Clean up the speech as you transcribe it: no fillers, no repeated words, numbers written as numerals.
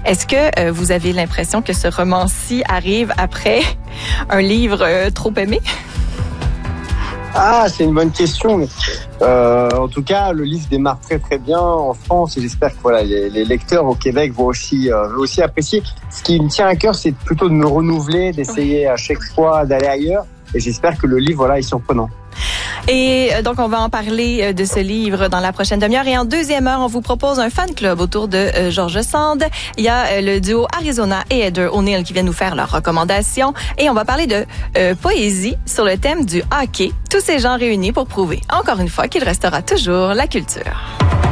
Est-ce que vous avez l'impression que ce roman-ci arrive après un livre trop aimé? Ah, c'est une bonne question. En tout cas, le livre démarre très très bien en France et j'espère que voilà, les lecteurs au Québec vont aussi apprécier. Ce qui me tient à cœur, c'est plutôt de me renouveler, d'essayer à chaque fois d'aller ailleurs. Et j'espère que le livre voilà, est surprenant. Et donc, on va en parler de ce livre dans la prochaine demi-heure. Et en deuxième heure, on vous propose un fan club autour de George Sand. Il y a le duo Arizona et Heather O'Neill qui viennent nous faire leurs recommandations. Et on va parler de poésie sur le thème du hockey. Tous ces gens réunis pour prouver, encore une fois, qu'il restera toujours la culture.